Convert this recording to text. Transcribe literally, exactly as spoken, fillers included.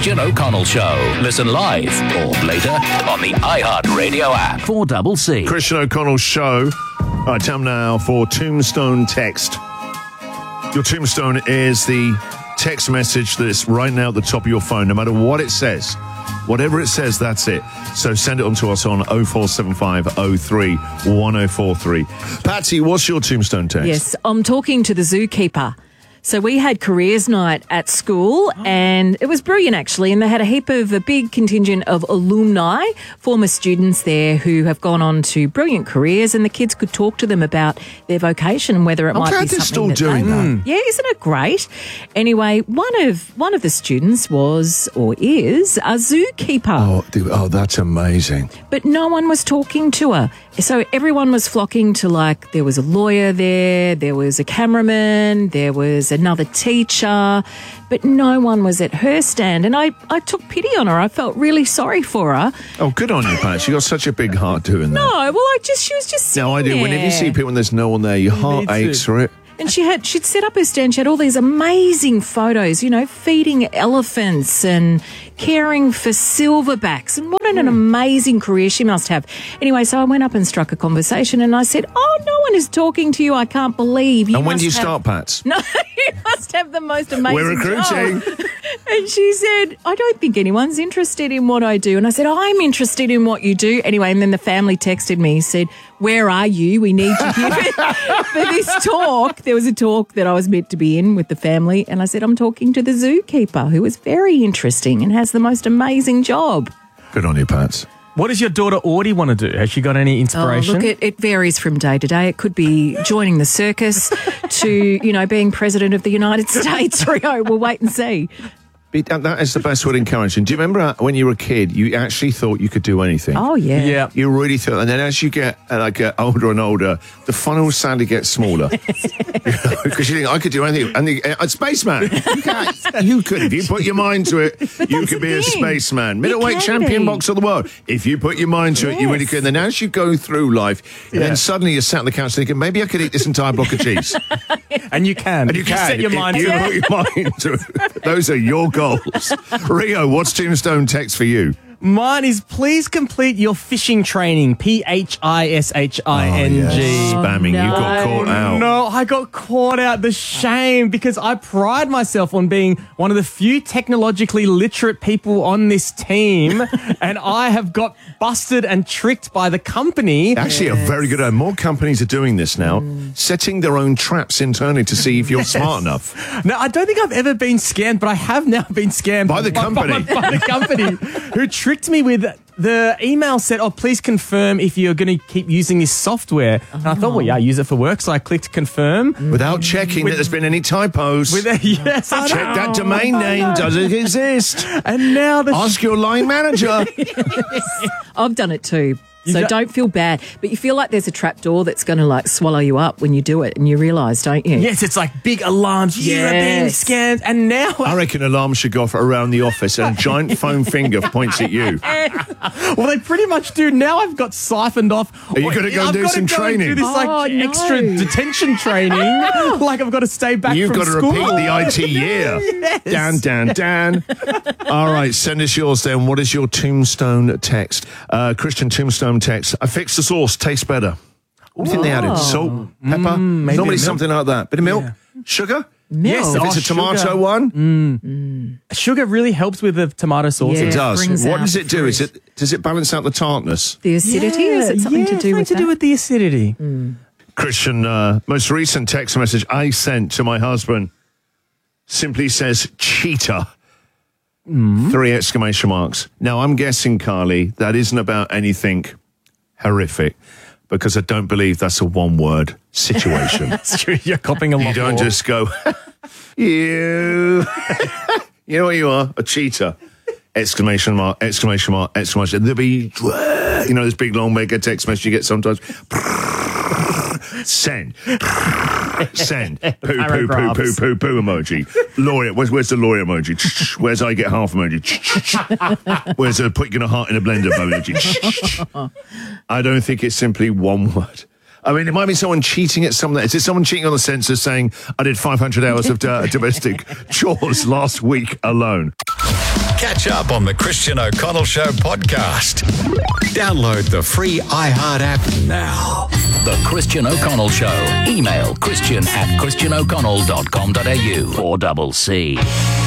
Christian O'Connell Show. Listen live or later on the iHeartRadio app. four C C. Christian O'Connell Show. All right, time now for Tombstone Text. Your tombstone is the text message that's right now at the top of your phone, no matter what it says. Whatever it says, that's it. So send it on to us on oh four seven five oh three one oh four three. Patsy, what's your tombstone text? Yes, I'm talking to the zookeeper. So we had careers night at school and it was brilliant actually, and they had a heap of a big contingent of alumni, former students there who have gone on to brilliant careers, and the kids could talk to them about their vocation and whether it I'm might glad be they're something still that doing they that. want. Yeah, isn't it great? Anyway, one of one of the students was or is a zookeeper. Oh, dude, oh, that's amazing. But no one was talking to her. So everyone was flocking to, like, there was a lawyer there, there was a cameraman, there was another teacher, but no one was at her stand. And I, I took pity on her. I felt really sorry for her. Oh, good on you, Pat. You got such a big heart doing that. No, well, I just, she was just sitting No, I do. there. Whenever you see people and there's no one there, your heart Me too. aches for it. And she had, she'd set up her stand. She had all these amazing photos, you know, feeding elephants and caring for silverbacks. And what an amazing career she must have. Anyway, so I went up and struck a conversation and I said, oh, no one is talking to you. I can't believe you And when must do you have- start, Pats? No, you must have the most amazing We're recruiting. job. And she said, I don't think anyone's interested in what I do. And I said, I'm interested in what you do. Anyway, and then the family texted me, said, where are you? We need you here for this talk. There was a talk that I was meant to be in with the family. And I said, I'm talking to the zookeeper, who is very interesting and has the most amazing job. Good on you, Pats. What does your daughter Audie want to do? Has she got any Oh, inspiration? look, it, it varies from day to day. It could be joining the circus to, you know, being president of the United States. Rio, we'll wait and see. Be- That is the best word encouraging. Do you remember uh, when you were a kid, you actually thought you could do anything? Oh, yeah. Yeah. You really thought, and then as you get uh, like uh, older and older, the funnel sadly gets smaller because you think I could do anything. And the, uh, a spaceman, you, can't, you could if you put your mind to it. You could the be a thing. spaceman, You middleweight can champion be. boxer of the world. If you put your mind to it, you really Yes. could. And then as you go through life, and Yeah. then suddenly you're sat on the couch thinking, maybe I could eat this entire block of cheese. And you can. And you If can set your if mind you to it. put your mind to it. Those are your goals. Rio, what's Tombstone text for you? Mine is please complete your fishing training. P H I S H I N G. Oh, yes. Spamming. You got caught out. No, I got caught out. The shame, because I pride myself on being one of the few technologically literate people on this team, and I have got busted and tricked by the company. Actually, a very good idea. More companies are doing this now, setting their own traps internally to see if you're smart enough. Now, I don't think I've ever been scammed, but I have now been scammed By the company. By, by the company who tricked me with the email said, oh, please confirm if you're going to keep using this software. And I thought, well, yeah, I use it for work. So I clicked confirm. Without checking that there's been any typos. With a, yes, I Check know. that domain name. Does it exist? And now the Ask your line manager. I've done it too. So do- don't feel bad. But you feel like there's a trapdoor that's going to like swallow you up when you do it, and you realise, don't you? yes, it's like big alarms. You are being Yes. scammed. And now I reckon alarms should go off around the office and a giant foam finger points at you. well, they pretty much do. Now I've got siphoned off. Are you gonna go I've do gotta some go training? And do this like Oh, no. extra detention training. like I've got to stay back You've from got to school. repeat the I T year. Dan, Dan, Dan. All right, send us yours then. What is your tombstone text? Uh, Christian tombstone text. I fixed the sauce. Tastes better. What do you think they added? Salt, pepper? maybe Normally milk. something like that. Bit of milk? Sugar? Yes, If oh, it's a tomato sugar. one? Sugar really helps with the tomato sauce. Yeah. It does. brings What out does the it do? Is fruit. it does it balance out the tartness? The acidity? Is it something yeah, to do something with to that? do with the acidity? Christian, uh, most recent text message I sent to my husband simply says cheetah. Three exclamation marks. Now, I'm guessing, Carly, that isn't about anything horrific, because I don't believe that's a one-word situation. That's true. You're copying a lot You don't more. just go, you. You know what you are? A cheetah. Exclamation mark, exclamation mark, exclamation. There'll be, you know, this big long mega text message you get sometimes. Send. Send. Poo, poo, poo, Paragraphs. poo, poo, poo emoji. Lawyer. Where's, where's the lawyer emoji? Where's I get half emoji? Where's the put your heart in a blender emoji? I don't think it's simply one word. I mean, it might be someone cheating at something. Is it someone cheating on the census saying, I did five hundred hours of uh, domestic chores last week alone? Catch up on the Christian O'Connell Show podcast. Download the free iHeart app now. The Christian O'Connell Show. Email christian at christian o'connell dot com dot a u. four double C.